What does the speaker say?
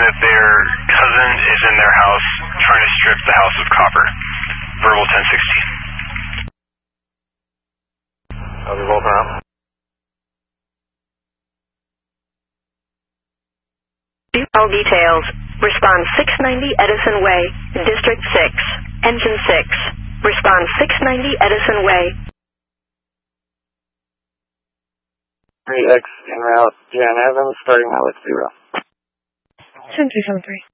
that their cousin is in their house trying to strip the house of copper. Verbal 1016. I'll be both around. All details. Respond 690 Edison Way, District 6, Engine 6. Respond 690 Edison Way. 3X en route, Jan Evans, starting now at 0. 10373.